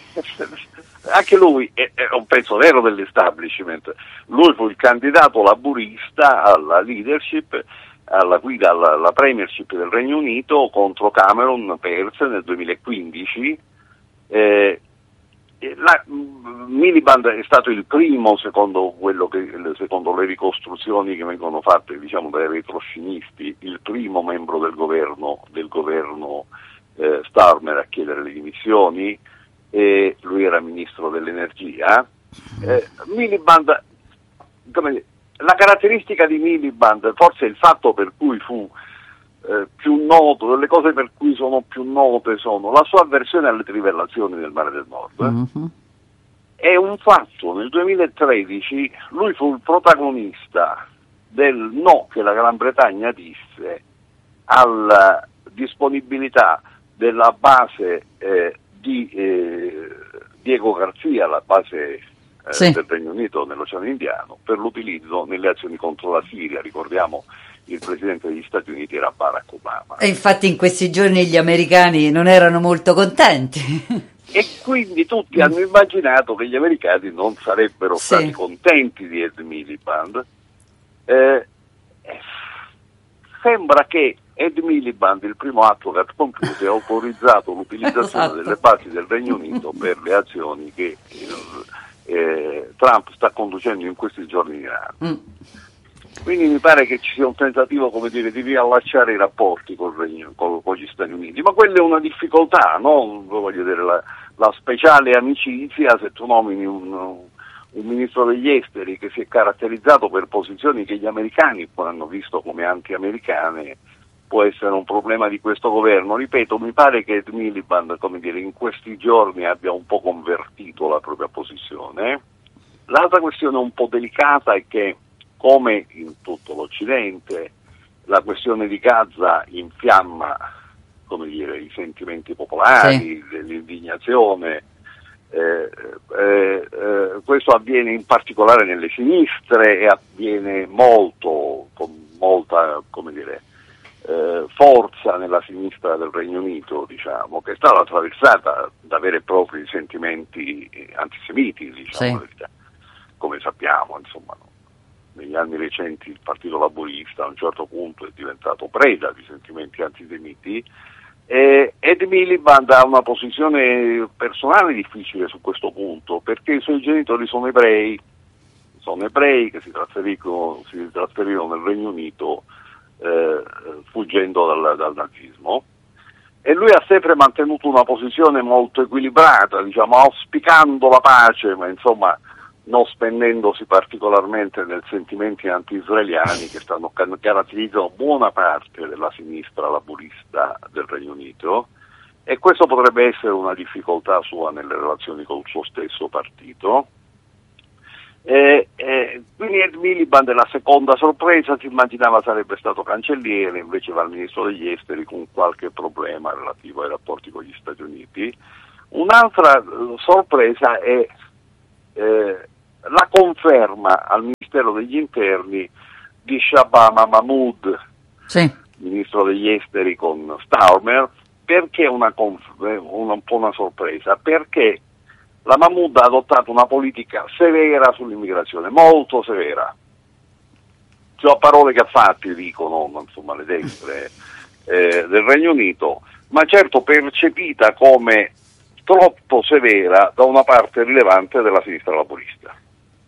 anche lui è, è un pezzo vero dell'establishment. Lui fu il candidato laburista alla leadership, alla guida, alla, alla premiership del Regno Unito contro Cameron, perse nel duemilaquindici. Eh, La, Miliband è stato il primo, secondo quello che, secondo le ricostruzioni che vengono fatte, diciamo, dai retroscenisti, il primo membro del governo del governo eh, Starmer a chiedere le dimissioni, e lui era ministro dell'energia. Eh, Miliband, come dire, la caratteristica di Miliband, forse il fatto per cui fu Eh, più noto, delle cose per cui sono più note sono la sua avversione alle trivellazioni del Mare del Nord. Mm-hmm. È un fatto, nel duemilatredici lui fu il protagonista del no che la Gran Bretagna disse alla disponibilità della base eh, di eh, Diego Garcia, la base eh, sì. del Regno Unito nell'Oceano Indiano, per l'utilizzo nelle azioni contro la Siria. Ricordiamo, il presidente degli Stati Uniti era Barack Obama. E infatti in questi giorni gli americani non erano molto contenti. E quindi tutti hanno immaginato che gli americani non sarebbero sì. stati contenti di Ed Miliband. Eh, sembra che Ed Miliband, il primo atto che ha compiuto, ha autorizzato l'utilizzazione esatto. delle basi del Regno Unito per le azioni che eh, Trump sta conducendo in questi giorni in Iran. Mm. Quindi mi pare che ci sia un tentativo, come dire, di riallacciare i rapporti col Regno, con, con gli Stati Uniti, ma quella è una difficoltà, no? Voglio dire, la, la speciale amicizia, se tu nomini un, un ministro degli esteri che si è caratterizzato per posizioni che gli americani poi hanno visto come anti-americane, può essere un problema di questo governo. Ripeto, mi pare che Ed Miliband, come dire, in questi giorni abbia un po' convertito la propria posizione. L'altra questione un po' delicata è che, come in tutto l'Occidente, la questione di Gaza infiamma, come dire, i sentimenti popolari, sì. l'indignazione. Eh, eh, eh, questo avviene in particolare nelle sinistre e avviene molto, con molta, come dire, eh, forza nella sinistra del Regno Unito, diciamo, che è stata attraversata da veri e propri sentimenti antisemiti, diciamo, sì. come sappiamo, insomma. Negli anni recenti il Partito Laburista a un certo punto è diventato preda di sentimenti antisemiti, e Ed Miliband ha una posizione personale difficile su questo punto, perché i suoi genitori sono ebrei, sono ebrei che si trasferirono, si trasferirono nel Regno Unito eh, fuggendo dal, dal nazismo, e lui ha sempre mantenuto una posizione molto equilibrata, diciamo, auspicando la pace, ma insomma non spendendosi particolarmente nei sentimenti anti-israeliani che stanno caratterizzano buona parte della sinistra laburista del Regno Unito, e questo potrebbe essere una difficoltà sua nelle relazioni con il suo stesso partito. E, e, quindi Ed Miliband è la seconda sorpresa, si immaginava sarebbe stato cancelliere, invece va al ministro degli esteri con qualche problema relativo ai rapporti con gli Stati Uniti. Un'altra uh, sorpresa è eh, la conferma al Ministero degli Interni di Shabana Mahmood, sì. ministro degli esteri con Starmer. Perché una, conf- una, un po' una sorpresa? Perché la Mahmood ha adottato una politica severa sull'immigrazione, molto severa. Cioè, parole che a fatti dicono, insomma, le destre eh, del Regno Unito, ma certo percepita come troppo severa da una parte rilevante della sinistra laburista.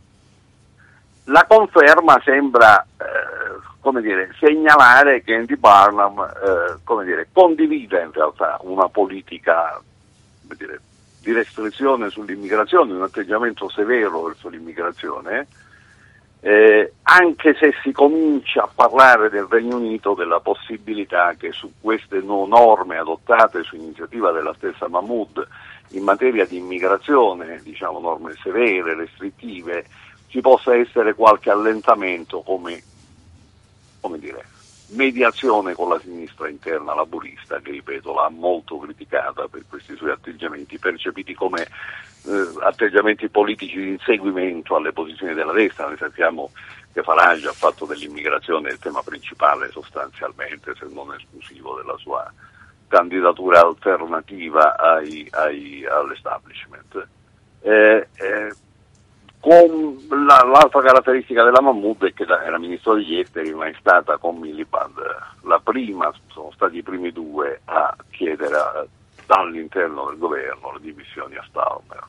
La conferma sembra, eh, come dire, segnalare che Andy Barnum, eh, come dire, condivide in realtà una politica, come dire, di restrizione sull'immigrazione, un atteggiamento severo verso l'immigrazione, eh, anche se si comincia a parlare del Regno Unito della possibilità che su queste no norme adottate su iniziativa della stessa Mahmood in materia di immigrazione, diciamo norme severe, restrittive, ci possa essere qualche allentamento come, come dire, mediazione con la sinistra interna laburista, che ripeto l'ha molto criticata per questi suoi atteggiamenti, percepiti come eh, atteggiamenti politici di inseguimento alle posizioni della destra. Noi sappiamo che Farage ha fatto dell'immigrazione il tema principale sostanzialmente, se non esclusivo, della sua candidatura alternativa ai, ai, all'establishment. Eh, eh, Con la, l'altra caratteristica della Mahmood è che era ministro degli esteri, ma è stata con Miliband la prima, sono stati i primi due a chiedere a, dall'interno del governo le dimissioni a Starmer.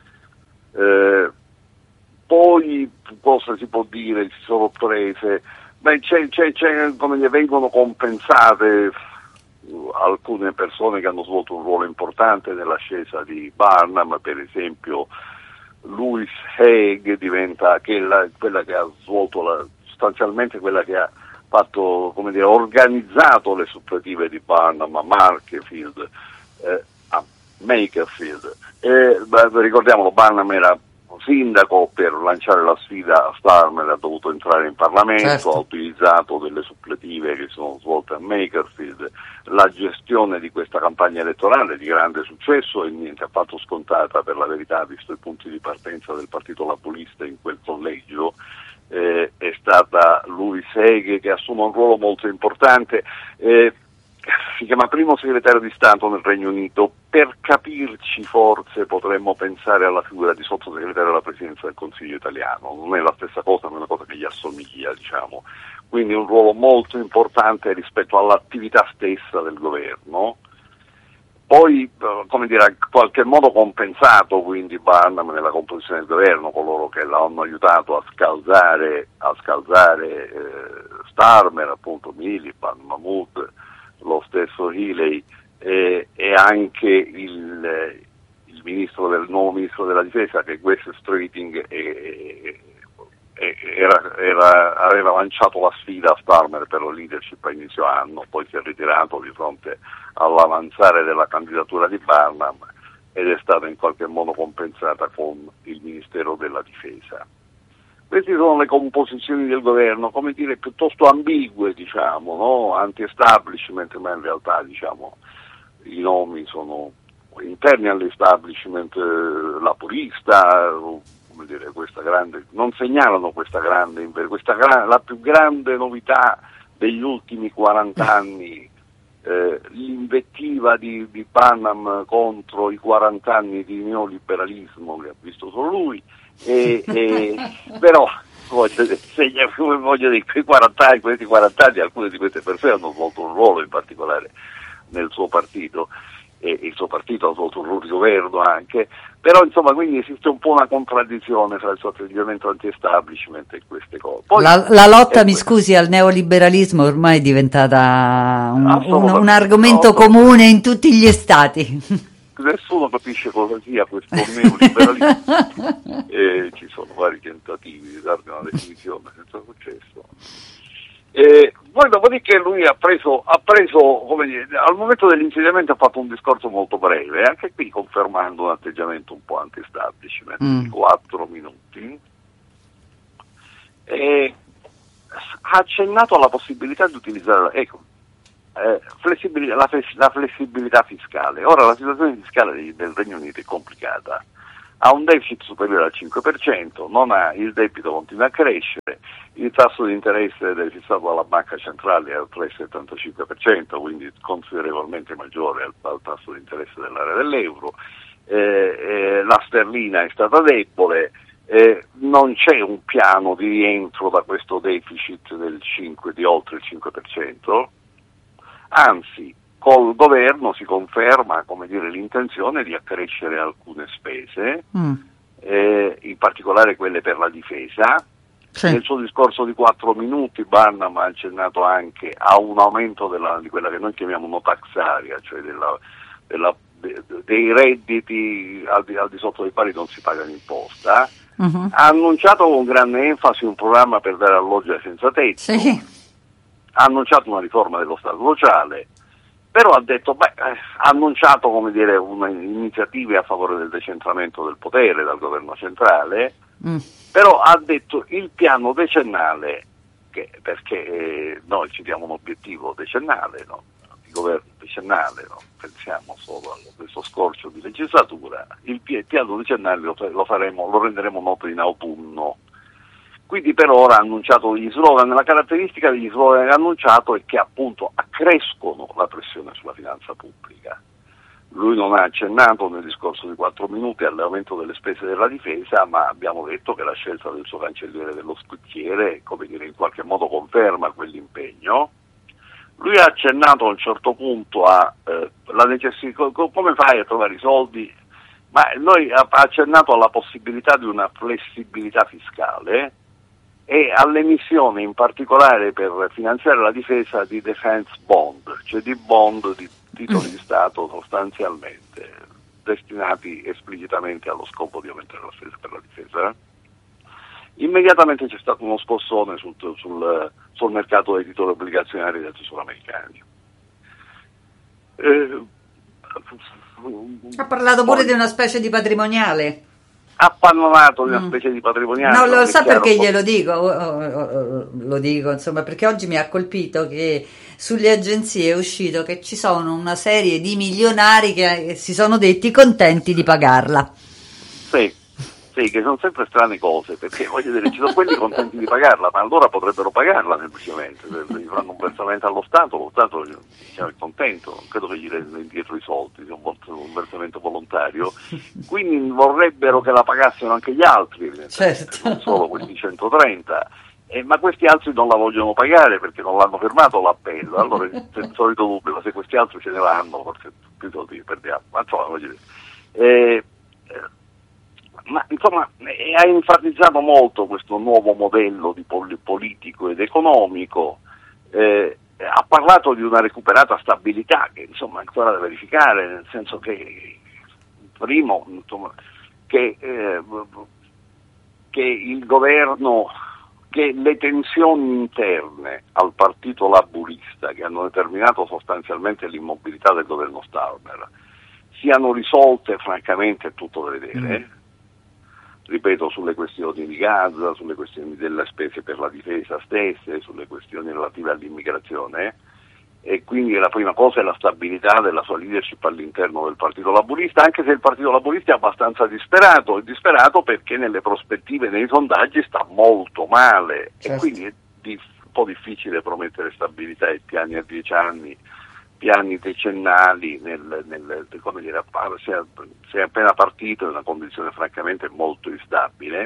Eh, poi cosa si può dire di sorprese? Beh, c'è, c'è, c'è, come dire, vengono compensate alcune persone che hanno svolto un ruolo importante nell'ascesa di Barnum, per esempio Louise Haig diventa quella, quella che ha svolto la, sostanzialmente quella che ha fatto, come dire, organizzato le suppletive di Barnum a Makerfield, eh, a Makerfield. E, beh, ricordiamolo, Barnum era sindaco, per lanciare la sfida a Starmer ha dovuto entrare in Parlamento, certo. Ha utilizzato delle suppletive che sono svolte a Makerfield. La gestione di questa campagna elettorale di grande successo e niente affatto scontata, per la verità, visto i punti di partenza del partito laburista in quel collegio, eh, è stata Louise Haig, che assume un ruolo molto importante. Eh, si chiama primo segretario di Stato nel Regno Unito. Per capirci, forse potremmo pensare alla figura di sottosegretario alla Presidenza del Consiglio italiano, non è la stessa cosa, ma è una cosa che gli assomiglia, diciamo, quindi un ruolo molto importante rispetto all'attività stessa del governo. Poi, come dire, in qualche modo compensato quindi Barnum nella composizione del governo, coloro che l'hanno aiutato a scalzare, a scalzare eh, Starmer, appunto Miliband, Mahmood, lo stesso Healey, e, e anche il, il ministro del nuovo ministro della difesa, che Wes Streeting e, e, era, era, aveva lanciato la sfida a Starmer per la leadership a inizio anno, poi si è ritirato di fronte all'avanzare della candidatura di Barnum ed è stata in qualche modo compensata con il Ministero della Difesa. Queste sono le composizioni del governo, come dire, piuttosto ambigue, diciamo, no? Anti-establishment, ma in realtà, diciamo, i nomi sono interni all'establishment eh, laburista, come dire, questa grande, non segnalano questa grande, questa gra- la più grande novità degli ultimi quaranta anni, eh, l'invettiva di, di Barnum contro i quaranta anni di neoliberalismo che ha visto solo lui. E, e, però voglio dire, voglio dire, quei quaranta anni, questi quaranta anni alcune di queste persone hanno svolto un ruolo in particolare nel suo partito, e il suo partito ha svolto un ruolo di governo anche, però insomma quindi esiste un po' una contraddizione tra il suo atteggiamento anti-establishment e queste cose. Poi, la, la lotta, eh, mi scusi, al neoliberalismo ormai è diventata un, un, un argomento no, comune in tutti gli stati. Nessuno capisce cosa sia questo neoliberalismo e ci sono vari tentativi di darne una definizione senza successo. E poi dopodiché lui ha preso, ha preso come dire, al momento dell'insediamento ha fatto un discorso molto breve, anche qui confermando un atteggiamento un po' anti-establishment, mm. di quattro minuti, e ha accennato alla possibilità di utilizzare, ecco, eh, flessibilità, la, la flessibilità fiscale. Ora la situazione fiscale del Regno Unito è complicata. Ha un deficit superiore al cinque per cento, non ha, il debito continua a crescere, il tasso di interesse fissato dalla banca centrale è al tre virgola settantacinque per cento, quindi considerevolmente maggiore al, al tasso di interesse dell'area dell'euro, eh, eh, la sterlina è stata debole, eh, non c'è un piano di rientro da questo deficit del cinque, di oltre il cinque per cento, anzi col governo si conferma, come dire, l'intenzione di accrescere alcune spese, mm. eh, in particolare quelle per la difesa. Sì. Nel suo discorso di quattro minuti Barnum ha accennato anche a un aumento della, di quella che noi chiamiamo no tax area, cioè della, della, de, dei redditi al di, al di sotto dei quali non si paga l'imposta. Uh-huh. Ha annunciato con grande enfasi un programma per dare alloggio ai senza tetto. Sì. Ha annunciato una riforma dello Stato sociale. Però ha detto, beh, ha annunciato, come dire, iniziative a favore del decentramento del potere dal governo centrale, mm. però ha detto il piano decennale, che, perché eh, noi ci diamo un obiettivo decennale, no? Di governo decennale, no? Pensiamo solo a questo scorcio di legislatura, il piano decennale lo, lo faremo, lo renderemo noto in autunno. Quindi per ora ha annunciato gli slogan. La caratteristica degli slogan che ha annunciato è che appunto accrescono la pressione sulla finanza pubblica. Lui non ha accennato nel discorso di quattro minuti all'aumento delle spese della difesa, ma abbiamo detto che la scelta del suo cancelliere dello scrittiere, come dire, in qualche modo conferma quell'impegno. Lui ha accennato a un certo punto a eh, la necessità, come fai a trovare i soldi? Ma noi ha accennato alla possibilità di una flessibilità fiscale e all'emissione in particolare per finanziare la difesa di defense bond, cioè di bond di titoli di Stato sostanzialmente destinati esplicitamente allo scopo di aumentare la spesa per la difesa. Immediatamente c'è stato uno spossone sul, sul, sul mercato dei titoli obbligazionari del Tesoro americano. Eh, ha parlato pure poi, di una specie di patrimoniale. Ha parlato di una specie mm. di patrimoniale. No, lo sa perché glielo dico, oh, oh, oh, lo dico, insomma, perché oggi mi ha colpito che sulle agenzie è uscito che ci sono una serie di milionari che si sono detti contenti di pagarla. Sì, sì, che sono sempre strane cose, perché voglio dire, ci sono quelli contenti di pagarla, ma allora potrebbero pagarla semplicemente, gli fanno un versamento allo Stato, lo Stato diciamo, è contento, non credo che gli renda indietro i soldi, è un, un versamento volontario, quindi vorrebbero che la pagassero anche gli altri, evidentemente, certo. Non solo questi centotrenta, eh, ma questi altri non la vogliono pagare perché non l'hanno fermato l'appello, allora c'è il solito dubbio, se questi altri ce ne vanno, forse più soldi perdiamo, ma insomma, voglio dire. Eh, Ma insomma ha enfatizzato molto questo nuovo modello di pol- politico ed economico, eh, ha parlato di una recuperata stabilità che insomma è ancora da verificare, nel senso che primo insomma, che, eh, che il governo, che le tensioni interne al partito laburista che hanno determinato sostanzialmente l'immobilità del governo Starmer siano risolte, francamente è tutto da vedere. Mm. Ripeto, sulle questioni di Gaza, sulle questioni delle spese per la difesa stesse, sulle questioni relative all'immigrazione, e quindi la prima cosa è la stabilità della sua leadership all'interno del Partito Laburista, anche se il Partito Laburista è abbastanza disperato, è disperato perché nelle prospettive, nei sondaggi sta molto male, certo. E quindi è di, un po' difficile promettere stabilità e piani a dieci anni, piani decennali, nel, nel, come dire, si è, si è appena partito in una condizione francamente molto instabile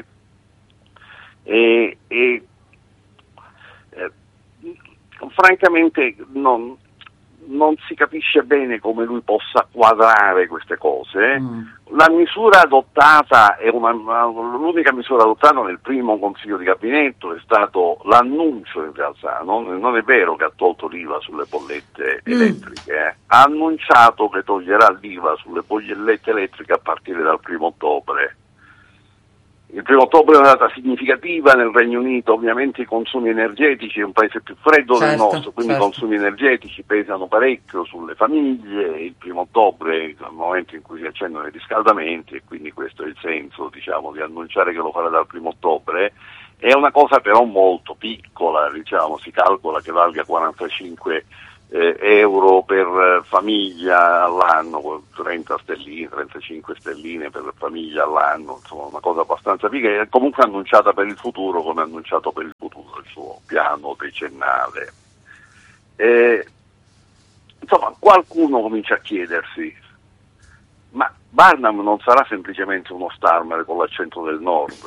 e, e eh, francamente non, non si capisce bene come lui possa quadrare queste cose. Mm. La misura adottata è una, l'unica misura adottata nel primo consiglio di gabinetto è stato l'annuncio, in realtà, non, non è vero che ha tolto l'I V A sulle bollette mm. elettriche, eh. ha annunciato che toglierà l'I V A sulle bollette elettriche a partire dal primo ottobre. Il primo ottobre è una data significativa nel Regno Unito, ovviamente i consumi energetici, è un paese più freddo certo, del nostro, quindi certo. i consumi energetici pesano parecchio sulle famiglie, il primo ottobre è il momento in cui si accendono i riscaldamenti e quindi questo è il senso, diciamo, di annunciare che lo farà dal primo ottobre. È una cosa però molto piccola, diciamo, si calcola che valga quarantacinque Eh, euro per famiglia all'anno, trenta stelline, trentacinque stelline per famiglia all'anno, insomma una cosa abbastanza piccola, è comunque annunciata per il futuro, come annunciato per il futuro il suo piano decennale. Eh, insomma, qualcuno comincia a chiedersi, ma Barnum non sarà semplicemente uno Starmer con l'accento del nord?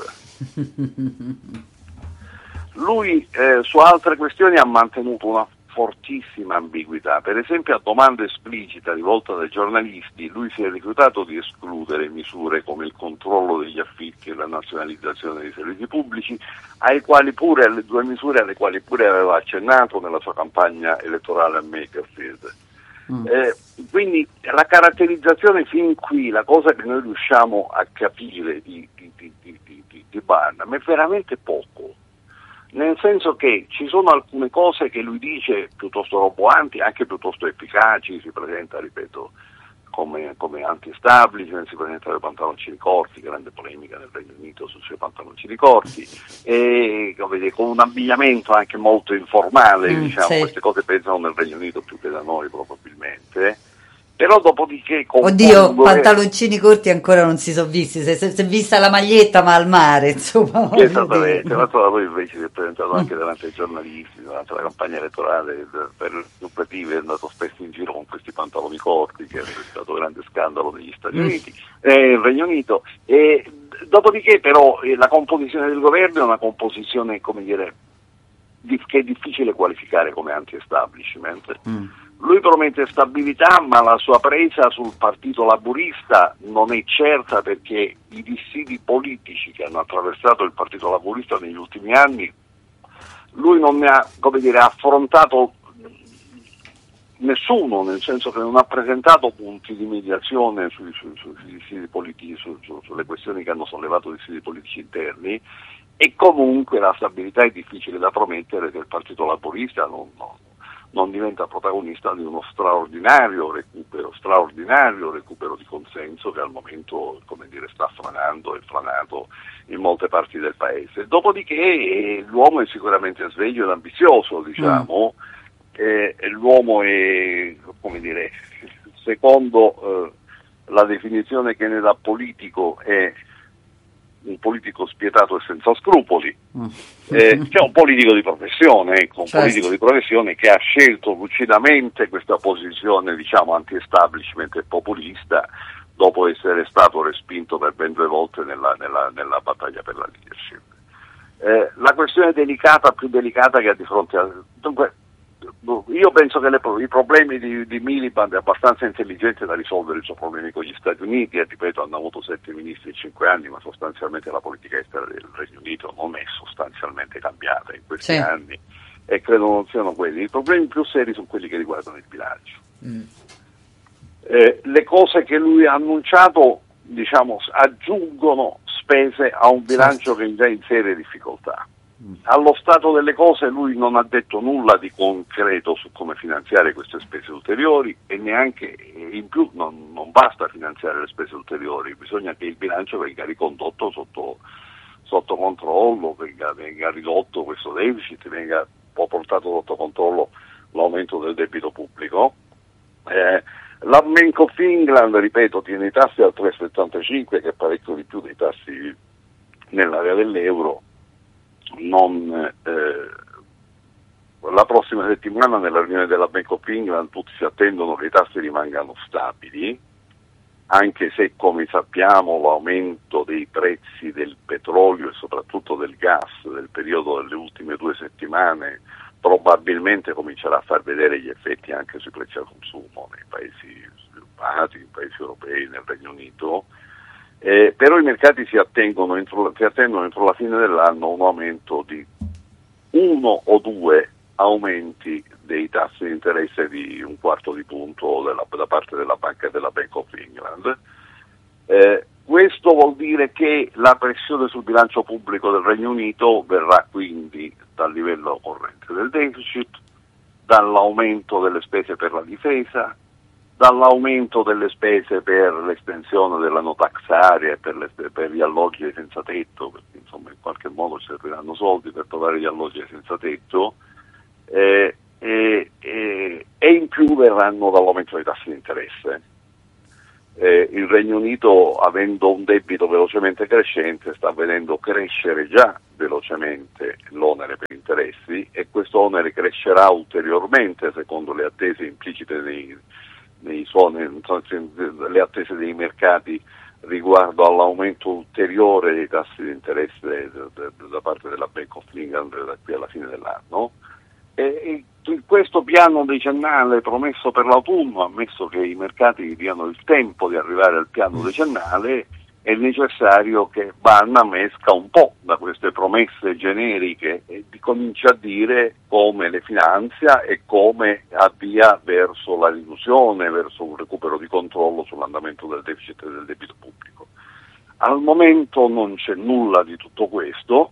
Lui eh, su altre questioni ha mantenuto una fortissima ambiguità. Per esempio, a domanda esplicita rivolta dai giornalisti, lui si è rifiutato di escludere misure come il controllo degli affitti e la nazionalizzazione dei servizi pubblici, ai quali pure, alle due misure alle quali pure aveva accennato nella sua campagna elettorale a Makerfield. Mm. Eh, quindi la caratterizzazione fin qui, la cosa che noi riusciamo a capire di, di, di, di, di, di Barnum è veramente poco. Nel senso che ci sono alcune cose che lui dice piuttosto roboanti, anche piuttosto efficaci, si presenta, ripeto, come, come anti-establishment, si presenta con i pantaloncini corti, grande polemica nel Regno Unito sui suoi pantaloncini corti, e come dire, con un abbigliamento anche molto informale, mm, diciamo, sì. Queste cose pensano nel Regno Unito più che da noi probabilmente. Però dopodiché oddio, pantaloncini corti ancora non si sono visti, si è vista la maglietta ma al mare, insomma. Esattamente, ma poi invece si è presentato anche davanti ai giornalisti, durante la campagna elettorale per le suppletive, è andato spesso in giro con questi pantaloni corti, che è stato grande scandalo negli Stati Uniti, mm. eh, il Regno Unito. E dopodiché però eh, la composizione del governo è una composizione, come dire, di, che è difficile qualificare come anti-establishment. Mm. Lui promette stabilità, ma la sua presa sul partito laburista non è certa, perché i dissidi politici che hanno attraversato il partito laburista negli ultimi anni, lui non ne ha, come dire, affrontato nessuno, nel senso che non ha presentato punti di mediazione sui, sui, sui dissidi politici, su, su, sulle questioni che hanno sollevato i dissidi politici interni, e comunque la stabilità è difficile da promettere se il partito laburista non, non non diventa protagonista di uno straordinario recupero, straordinario recupero di consenso che al momento, come dire, sta franando e franato in molte parti del paese. Dopodiché eh, l'uomo è sicuramente sveglio ed ambizioso, diciamo, mm. eh, e l'uomo è, come dire, secondo eh, la definizione che ne dà politico, è un politico spietato e senza scrupoli, eh, c'è un politico di professione, ecco, un certo. politico di professione che ha scelto lucidamente questa posizione, diciamo, anti-establishment e populista, dopo essere stato respinto per ben due volte nella, nella, nella battaglia per la leadership. Eh, la questione delicata, più delicata che ha di fronte a... Dunque, io penso che le, i problemi di, di Miliband è abbastanza intelligente da risolvere i suoi problemi con gli Stati Uniti, e ripeto, hanno avuto sette ministri in cinque anni, ma sostanzialmente la politica estera del Regno Unito non è sostanzialmente cambiata in questi sì. anni, e credo non siano quelli. I problemi più seri sono quelli che riguardano il bilancio. Mm. Eh, le cose che lui ha annunciato, diciamo, aggiungono spese a un bilancio sì. che è già in serie difficoltà. Allo stato delle cose lui non ha detto nulla di concreto su come finanziare queste spese ulteriori, e neanche, in più non, non basta finanziare le spese ulteriori, bisogna che il bilancio venga ricondotto sotto, sotto controllo, venga, venga ridotto questo deficit, venga portato sotto controllo l'aumento del debito pubblico. Eh, la Bank of England, ripeto, tiene i tassi al tre virgola settantacinque, che è parecchio di più dei tassi nell'area dell'euro. Non, eh, la prossima settimana nella riunione della Bank of England tutti si attendono che i tassi rimangano stabili, anche se, come sappiamo, l'aumento dei prezzi del petrolio e soprattutto del gas del periodo delle ultime due settimane probabilmente comincerà a far vedere gli effetti anche sui prezzi al consumo nei paesi sviluppati, nei paesi europei, nel Regno Unito, eh, però i mercati si attengono entro, si attendono entro la fine dell'anno un aumento di uno o due aumenti dei tassi di interesse di un quarto di punto della, da parte della banca e della Bank of England. Eh, questo vuol dire che la pressione sul bilancio pubblico del Regno Unito verrà quindi dal livello corrente del deficit, dall'aumento delle spese per la difesa, dall'aumento delle spese per l'estensione della no tax area e per, le, per gli alloggi senza tetto, perché insomma in qualche modo serviranno soldi per trovare gli alloggi senza tetto, eh, eh, eh, e in più verranno dall'aumento dei tassi di interesse. Eh, il Regno Unito, avendo un debito velocemente crescente, sta vedendo crescere già velocemente l'onere per interessi, e questo onere crescerà ulteriormente secondo le attese implicite nei, nei suoni, le attese dei mercati riguardo all'aumento ulteriore dei tassi di interesse da parte della Bank of England da qui alla fine dell'anno. E questo piano decennale promesso per l'autunno, ammesso che i mercati diano il tempo di arrivare al piano decennale, è necessario che Barnum esca un po' da queste promesse generiche e cominci a dire come le finanzia e come avvia verso la riduzione, verso un recupero di controllo sull'andamento del deficit e del debito pubblico. Al momento non c'è nulla di tutto questo.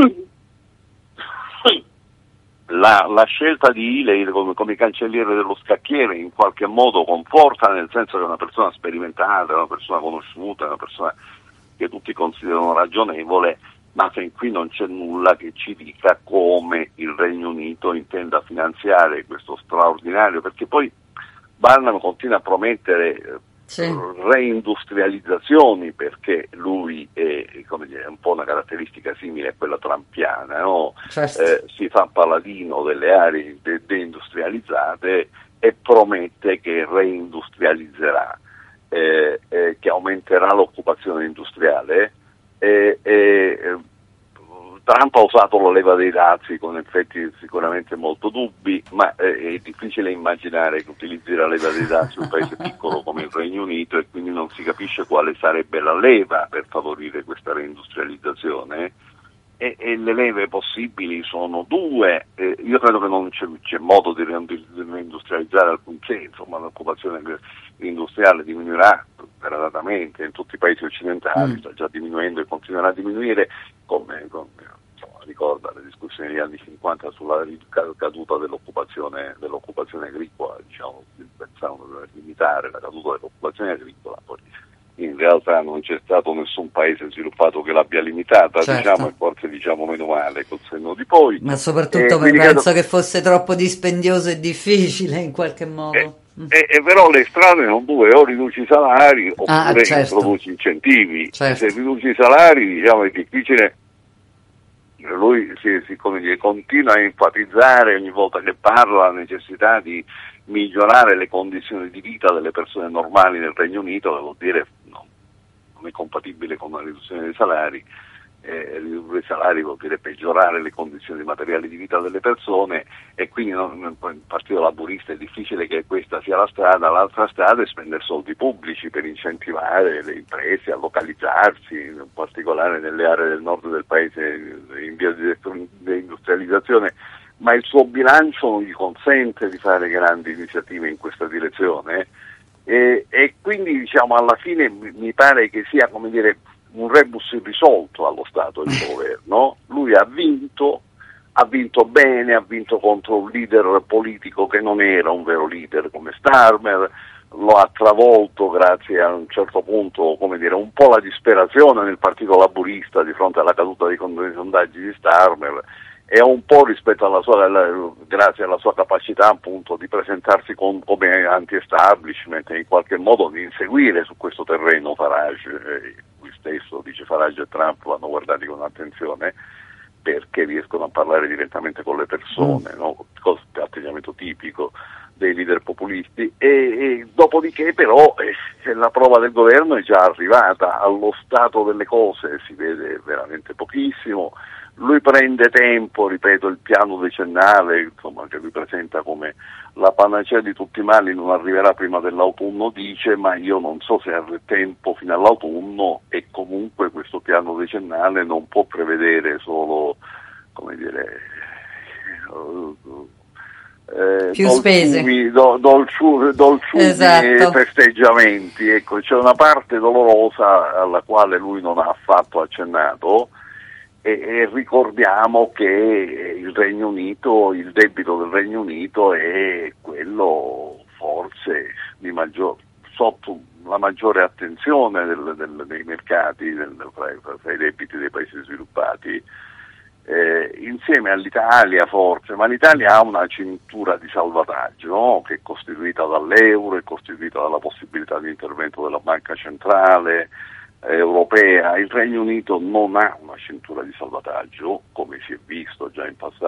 La, la scelta di Healey come, come cancelliere dello scacchiere in qualche modo conforta, nel senso che è una persona sperimentata, è una persona conosciuta, è una persona che tutti considerano ragionevole, ma fin qui non c'è nulla che ci dica come il Regno Unito intenda finanziare questo straordinario, perché poi Barnum continua a promettere sì. reindustrializzazioni, perché lui è, come dire, un po' una caratteristica simile a quella trumpiana, no? Certo. Eh, si fa paladino delle aree de- deindustrializzate e promette che reindustrializzerà, eh, eh, che aumenterà l'occupazione industriale. Eh, eh, Trump ha usato la leva dei dazi con effetti sicuramente molto dubbi, ma eh, è difficile immaginare che utilizzi la leva dei dazi un paese piccolo come il Regno Unito, e quindi non si capisce quale sarebbe la leva per favorire questa reindustrializzazione. E, e le leve possibili sono due. Eh, io credo che non c'è, c'è modo di reindustrializzare alcunché, insomma l'occupazione industriale diminuirà gradatamente in tutti i paesi occidentali, mm. sta già diminuendo e continuerà a diminuire, come, come insomma, ricorda le discussioni degli anni cinquanta sulla caduta dell'occupazione, dell'occupazione agricola, diciamo, pensavano di limitare la caduta dell'occupazione agricola, poi in realtà non c'è stato nessun paese sviluppato che l'abbia limitata, certo. diciamo, e forse diciamo meno male col senno di poi. Ma soprattutto penso credo... che fosse troppo dispendioso e difficile in qualche modo. Eh, eh, eh, però le strade sono due: o riduci i salari oppure ah, certo. introduci incentivi. Certo. Se riduci i salari, diciamo, è difficile. Lui si, si, come dire, continua a enfatizzare ogni volta che parla la necessità di migliorare le condizioni di vita delle persone normali nel Regno Unito, che vuol dire no, non è compatibile con una riduzione dei salari. Eh, ridurre i salari vuol dire peggiorare le condizioni materiali di vita delle persone, e quindi non, il Partito Laburista è difficile che questa sia la strada. L'altra strada è spendere soldi pubblici per incentivare le imprese a localizzarsi, in particolare nelle aree del nord del paese in via di deindustrializzazione, ma il suo bilancio non gli consente di fare grandi iniziative in questa direzione, e, e quindi diciamo alla fine mi pare che sia, come dire, un rebus irrisolto allo Stato del governo. Lui ha vinto, ha vinto bene, ha vinto contro un leader politico che non era un vero leader come Starmer, lo ha travolto grazie a un certo punto, come dire, un po' la disperazione nel Partito Laburista di fronte alla caduta dei sondaggi di Starmer, e un po' rispetto alla sua, alla, grazie alla sua capacità appunto di presentarsi con, come anti-establishment e in qualche modo di inseguire su questo terreno Farage. Eh, lui stesso dice Farage e Trump vanno guardati con attenzione, perché riescono a parlare direttamente con le persone, mm. no? Atteggiamento tipico dei leader populisti, e, e dopodiché però eh, la prova del governo è già arrivata. Allo stato delle cose si vede veramente pochissimo. lui prende tempo, ripeto, il piano decennale, insomma, che lui presenta come la panacea di tutti i mali, non arriverà prima dell'autunno, dice, ma io non so se avrà tempo fino all'autunno, e comunque questo piano decennale non può prevedere solo, come dire, eh, più spese, do, dolciumi, dolciumi esatto. e festeggiamenti. Ecco, c'è una parte dolorosa alla quale lui non ha affatto accennato, e, e ricordiamo che il Regno Unito, il debito del Regno Unito è quello forse di maggior, sotto la maggiore attenzione del, del, dei mercati, del, fra, fra i debiti dei paesi sviluppati. Eh, insieme all'Italia forse, ma l'Italia ha una cintura di salvataggio, no? Che è costituita dall'euro, è costituita dalla possibilità di intervento della Banca Centrale eh, Europea. Il Regno Unito non ha una cintura di salvataggio, come si è visto già in passato.